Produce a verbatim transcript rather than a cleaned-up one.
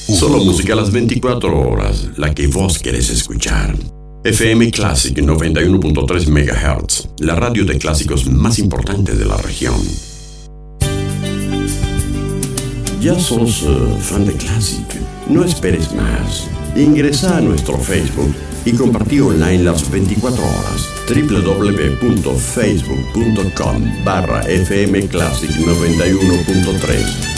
Solo música a las veinticuatro horas, la que vos querés escuchar. F M Classic noventa y uno punto tres megahertz, la radio de clásicos más importante de la región. ¿Ya sos uh, fan de Classic? No esperes más. Ingresa a nuestro Facebook y compartí online las veinticuatro horas. doble u doble u doble u punto facebook punto com barra F M Classic noventa y uno punto tres.